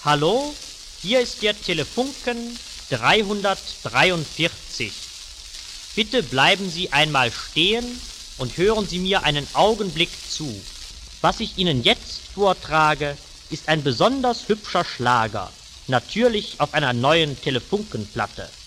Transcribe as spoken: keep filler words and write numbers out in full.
Hallo, hier ist der Telefunken dreihundertdreiundvierzig. Bitte bleiben Sie einmal stehen und hören Sie mir einen Augenblick zu. Was ich Ihnen jetzt vortrage, ist ein besonders hübscher Schlager, natürlich auf einer neuen Telefunkenplatte.